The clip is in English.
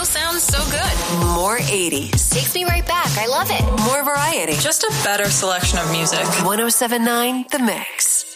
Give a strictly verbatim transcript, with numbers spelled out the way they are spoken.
still sounds so good. More eighties. Takes me right back. I love it. More variety. Just a better selection of music. one oh seven point nine The Mix.